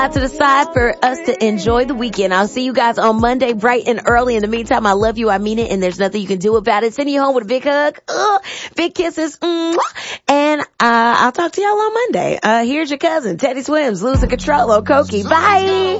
out to the side for us to enjoy the weekend. I'll see you guys on Monday bright and early. In the meantime, I love you. I mean it. And there's nothing you can do about it. Sending you home with a big hug. Big kisses. And I'll talk to y'all on Monday. Here's your cousin, Teddy Swims, losing control on Cokie. Bye.